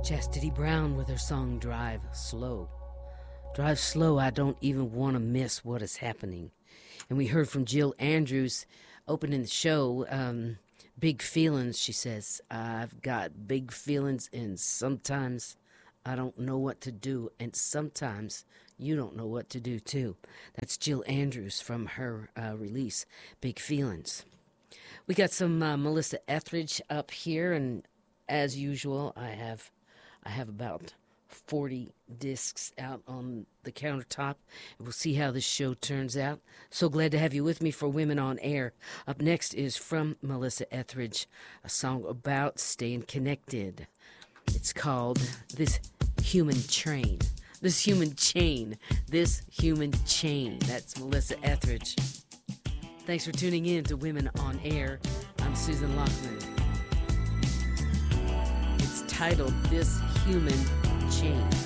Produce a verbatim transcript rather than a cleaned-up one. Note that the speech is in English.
Chastity Brown with her song Drive Slow. Drive slow, I don't even want to miss what is happening. And we heard from Jill Andrews opening the show, um, Big Feelings. She says, I've got big feelings and sometimes I don't know what to do. And sometimes you don't know what to do too. That's Jill Andrews from her uh, release, Big Feelings. We got some uh, Melissa Etheridge up here, and as usual, I have I have about forty discs out on the countertop. We'll see how this show turns out. So glad to have you with me for Women on Air. Up next is from Melissa Etheridge, a song about staying connected. It's called This Human Train. This Human Chain. This Human Chain. That's Melissa Etheridge. Thanks for tuning in to Women on Air. I'm Susan Lockman. It's titled This Human Chain.